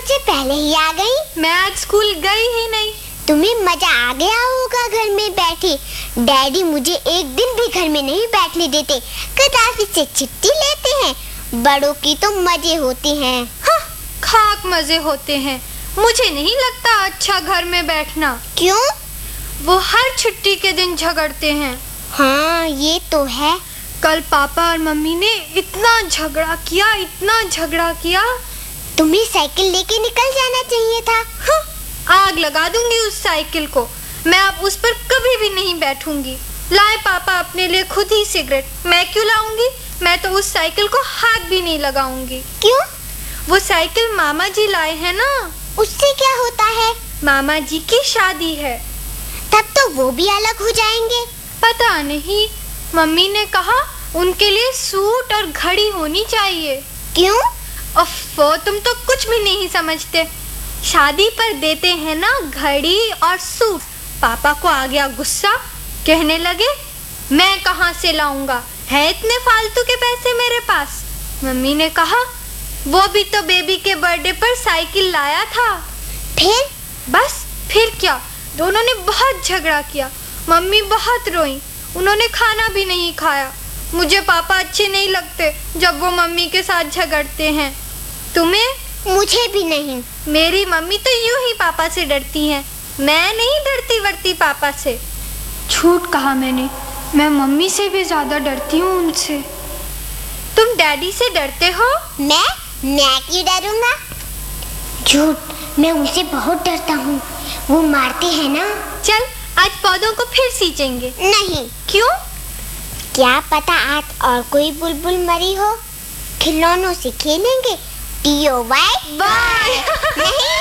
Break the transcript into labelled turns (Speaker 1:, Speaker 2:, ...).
Speaker 1: मुझसे पहले ही आ गई।
Speaker 2: मैं आज स्कूल गई ही नहीं।
Speaker 1: तुम्हें मजा आ गया होगा घर में बैठे। डैडी मुझे एक दिन भी घर में नहीं बैठने देते, कदापि से छुट्टी लेते हैं। बड़ों की तो मजे होते हैं।
Speaker 2: हाँ, खाक मजे होते हैं। मुझे नहीं लगता अच्छा घर में बैठना।
Speaker 1: क्यों?
Speaker 2: वो हर छुट्टी के दिन झगड़ते हैं।
Speaker 1: हाँ, ये तो है।
Speaker 2: कल पापा और मम्मी ने इतना झगड़ा किया।
Speaker 1: तुम्हें साइकिल लेके निकल जाना चाहिए था।
Speaker 2: हाँ, आग लगा दूंगी उस साइकिल को। मैं अब उस पर कभी भी नहीं बैठूंगी। लाए पापा अपने लिए खुद ही सिगरेट, मैं क्यों लाऊंगी? मैं तो उस साइकिल को हाथ भी नहीं लगाऊंगी।
Speaker 1: क्यों?
Speaker 2: वो साइकिल मामा जी लाए हैं ना।
Speaker 1: उससे क्या होता है?
Speaker 2: मामा जी की शादी है।
Speaker 1: तब तो वो भी अलग हो जाएंगे।
Speaker 2: पता नहीं, मम्मी ने कहा उनके लिए सूट और घड़ी होनी चाहिए।
Speaker 1: क्यों?
Speaker 2: अफ़्फ़ो, तुम तो कुछ भी नहीं समझते। शादी पर देते हैं ना घड़ी और सूट। पापा को आ गया गुस्सा, कहने लगे मैं कहाँ से लाऊंगा, है इतने फालतू के पैसे मेरे पास। मम्मी ने कहा वो भी तो बेबी के बर्थडे पर साइकिल लाया था।
Speaker 1: फिर?
Speaker 2: बस फिर क्या, दोनों ने बहुत झगड़ा किया। मम्मी बहुत रोई, उन्होंने खाना भी नहीं खाया। मुझे पापा अच्छे नहीं लगते जब वो मम्मी के साथ झगड़ते हैं। तुम्हें?
Speaker 1: मुझे भी नहीं।
Speaker 2: मेरी मम्मी तो यूं ही पापा से डरती हैं। मैं नहीं डरती वरती पापा से। झूठ कहा मैंने, मैं मम्मी से भी ज्यादा डरती हूँ उनसे। तुम डैडी से डरते हो?
Speaker 1: मैं क्यों डरूंगा? झूठ, मैं उनसे बहुत डरता हूँ। वो मारते हैं ना।
Speaker 2: चल आज पौधों को फिर सींचेंगे।
Speaker 1: नहीं।
Speaker 2: क्यों?
Speaker 1: क्या पता आज और कोई बुलबुल मरी हो। खिलौनों से खेलेंगे। TO Y.